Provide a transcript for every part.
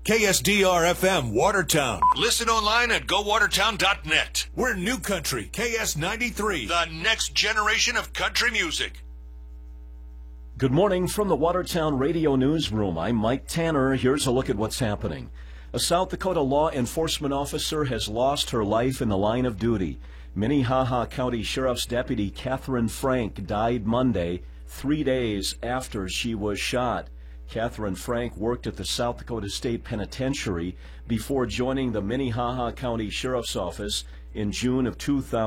KSDR-FM Watertown. Listen online at gowatertown.net. We're New Country, KS93, the next generation of country music. Good morning from the Watertown Radio Newsroom. I'm Mike Tanner. Here's a look at what's happening. A South Dakota law enforcement officer has lost her life in the line of duty. Minnehaha County Sheriff's Deputy Catherine Frank died Monday, 3 days after she was shot. Catherine Frank worked at the South Dakota State Penitentiary before joining the Minnehaha County Sheriff's Office in June of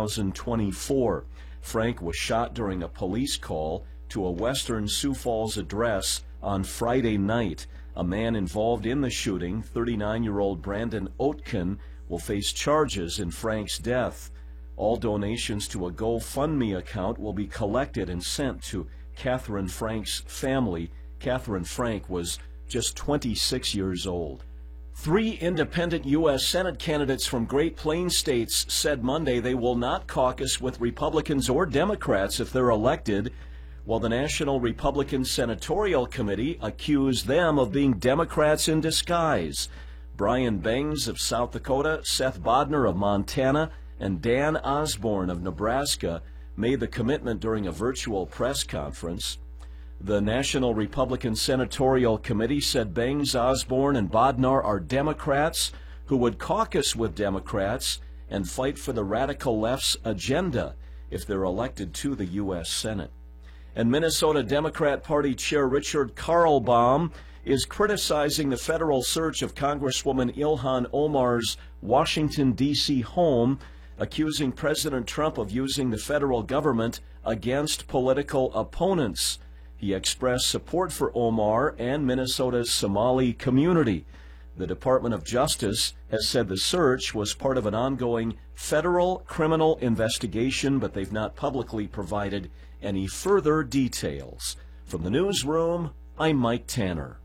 2024. Frank was shot during a police call to a western Sioux Falls address on Friday night. A man involved in the shooting, 39-year-old Brandon Oetken, will face charges in Frank's death. All donations to a GoFundMe account will be collected and sent to Catherine Frank's family. Catherine Frank was just 26 years old. 3 independent U.S. Senate candidates from Great Plains states said Monday they will not caucus with Republicans or Democrats if they're elected, while the National Republican Senatorial Committee accused them of being Democrats in disguise. Brian Bangs of South Dakota, Seth Bodner of Montana, and Dan Osborne of Nebraska made the commitment during a virtual press conference. The National Republican Senatorial Committee said Bangs, Osborne, and Bodnar are Democrats who would caucus with Democrats and fight for the radical left's agenda if they're elected to the U.S. Senate. And Minnesota Democrat Party Chair Richard Karlbaum is criticizing the federal search of Congresswoman Ilhan Omar's Washington, D.C. home, accusing President Trump of using the federal government against political opponents. He expressed support for Omar and Minnesota's Somali community. The Department of Justice has said the search was part of an ongoing federal criminal investigation, but they've not publicly provided any further details. From the newsroom, I'm Mike Tanner.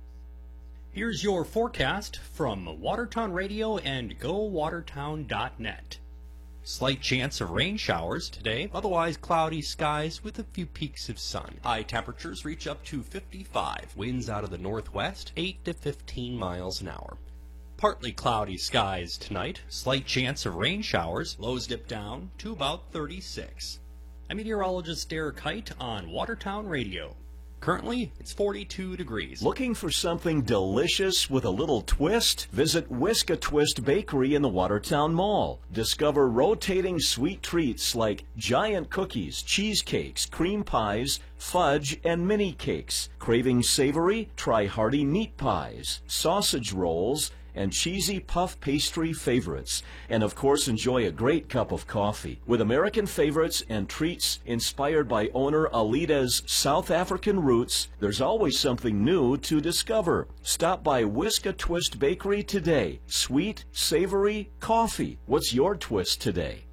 Here's your forecast from Watertown Radio and GoWatertown.net. Slight chance of rain showers today, otherwise cloudy skies with a few peaks of sun. High temperatures reach up to 55, winds out of the northwest, 8 to 15 miles an hour. Partly cloudy skies tonight, slight chance of rain showers, lows dip down to about 36. I'm meteorologist Derek Height on Watertown Radio. Currently, it's 42 degrees. Looking for something delicious with a little twist? Visit Whisk-A-Twist Bakery in the Watertown Mall. Discover rotating sweet treats like giant cookies, cheesecakes, cream pies, fudge, and mini cakes. Craving savory? Try hearty meat pies, sausage rolls, and cheesy puff pastry favorites. And of course, enjoy a great cup of coffee. With American favorites and treats inspired by owner Alida's South African roots, there's always something new to discover. Stop by Whisk-A-Twist Bakery today. Sweet, savory, coffee. What's your twist today?